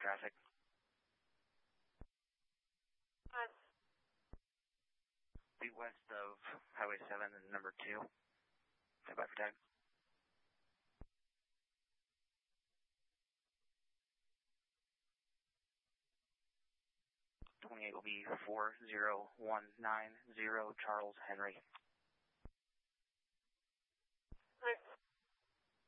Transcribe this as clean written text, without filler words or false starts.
traffic. Be west of Highway 7 and number 2. Stand by for tag. 28 will be 40190 Charles Henry.